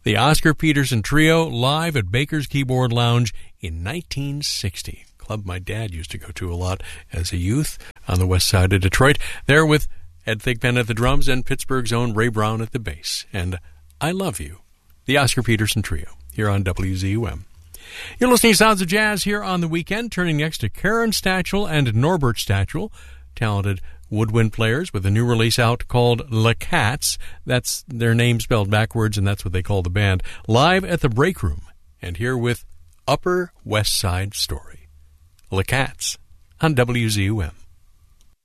The Oscar Peterson Trio live at Baker's Keyboard Lounge in 1960. Club my dad used to go to a lot as a youth on the west side of Detroit. There with Ed Thigpen at the drums and Pittsburgh's own Ray Brown at the bass. And I Love You, the Oscar Peterson Trio, here on WZUM. You're listening to Sounds of Jazz here on the weekend, turning next to Karen Stachel and Norbert Stachel, talented woodwind players with a new release out called Le Cats. That's their name spelled backwards, and that's what they call the band. Live at the Break Room, and here with Upper West Side Story. Le Cats on WZUM.